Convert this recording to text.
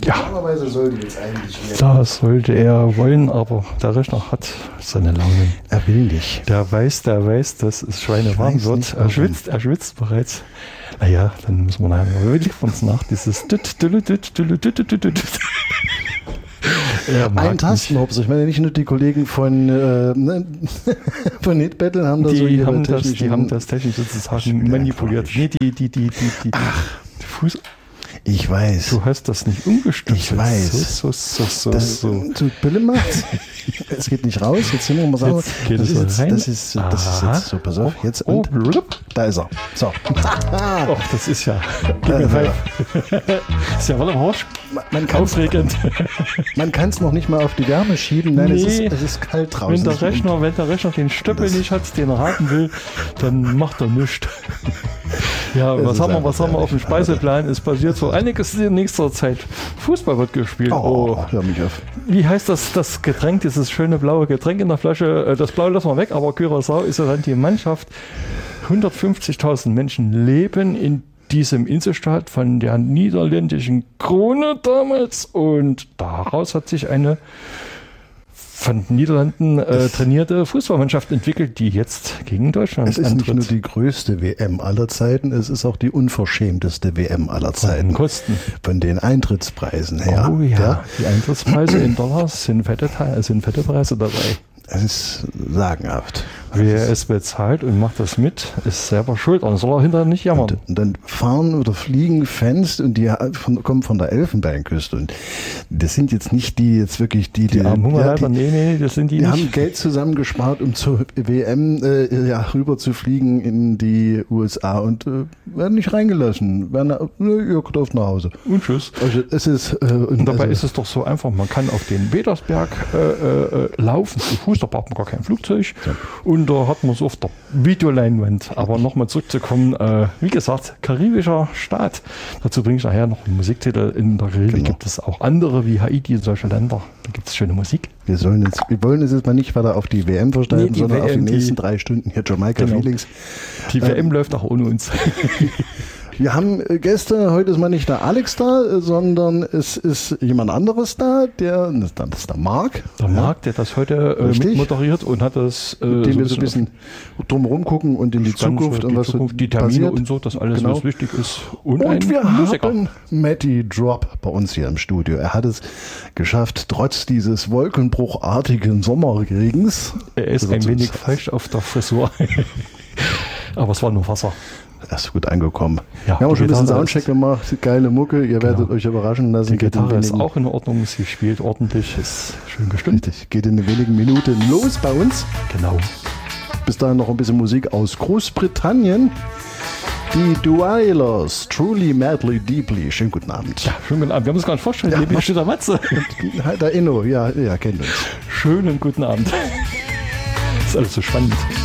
Normalerweise sollte jetzt eigentlich hier. Das sollte er wollen, aber der Rechner hat seine Laune. Er will nicht. Der weiß, dass es schweinewarm wird. Er schwitzt bereits. Naja, dann müssen wir nachher mal wirklich von uns nach dieses ein Tastenhops. Ich meine, nicht nur die Kollegen von Hitbattle haben das die haben das technisch sozusagen manipuliert. Nee, die Fuß. Ich weiß. Du hast das nicht umgestimmt. Ich weiß. So. Bille macht's. Es geht nicht raus. Jetzt sind wir mal sagen. Das ist jetzt so. Pass auf. Jetzt und da ist er. So. Och, das ist ja. Gib mir Pfeif. Ist ja wohl am Horsch. Aufregend. Man kann es noch nicht mal auf die Wärme schieben. Nein, es ist kalt draußen. Wenn der Rechner den Stöppel nicht hat, den er haben will, dann macht er nichts. Ja, was haben wir auf dem Speiseplan? Es passiert so einiges in nächster Zeit. Fußball wird gespielt. Hör mich auf. Wie heißt das Getränk, dieses schöne blaue Getränk in der Flasche? Das Blaue lassen wir weg, aber Curaçao ist ja dann die Mannschaft. 150.000 Menschen leben in diesem Inselstaat von der niederländischen Krone damals und daraus hat sich eine von den Niederlanden trainierte Fußballmannschaft entwickelt, die jetzt gegen Deutschland antritt. Es ist nicht nur die größte WM aller Zeiten, es ist auch die unverschämteste WM aller Zeiten. Kosten. Von den Eintrittspreisen her. Oh ja, die Eintrittspreise in Dollars sind fette Preise dabei. Es ist sagenhaft. Wer es bezahlt und macht das mit, ist selber schuld. Und soll er hinterher nicht jammern. Und dann fahren oder fliegen Fans und die kommen von der Elfenbeinküste. Und das sind jetzt nicht die jetzt wirklich die armen Hungerleiber, nee, das sind die nicht. Die haben Geld zusammengespart, um zur WM rüber zu fliegen in die USA und werden nicht reingelassen. Ihr dürft nach Hause. Und tschüss. Also es ist, und dabei ist es doch so einfach, man kann auf den Wedersberg laufen, zu Fuß, da braucht man gar kein Flugzeug. Ja. Und da hat man es auf der Videoleinwand. Aber nochmal zurückzukommen, wie gesagt, karibischer Staat. Dazu bringe ich nachher noch einen Musiktitel. In der Karibik gibt es auch andere wie Haiti und solche Länder. Da gibt es schöne Musik. Wir wollen es jetzt mal nicht weiter auf die WM versteifen, sondern auf die nächsten 3 Stunden hier Jamaica Feelings. Die WM läuft auch ohne uns. Wir haben Gäste, heute ist mal nicht der Alex da, sondern es ist jemand anderes da, das ist der Marc. Der Marc, der das heute mitmoderiert und hat das dem wir so ein bisschen drumherum gucken und in die Zukunft und was die Termine passiert. Und so, dass alles was wichtig ist. Und wir haben Matty Drop bei uns hier im Studio. Er hat es geschafft, trotz dieses wolkenbruchartigen Sommerregens. Er ist ein wenig falsch auf der Frisur. Aber es war nur Wasser. Er ist gut angekommen. Ja, wir haben schon ein bisschen Soundcheck gemacht, geile Mucke, ihr werdet euch überraschen lassen. Die Gitarre ist auch in Ordnung, sie spielt ordentlich, ist schön gestimmt. Richtig, geht in wenigen Minuten los bei uns. Genau. Bis dahin noch ein bisschen Musik aus Großbritannien. Die Dweilers, Truly, Madly, Deeply. Schönen guten Abend. Ja, schönen guten Abend. Wir haben uns gar nicht vorstellen, hier steht der Matze. Der Inno, ja, kennt uns. Schönen guten Abend. Das ist alles so spannend.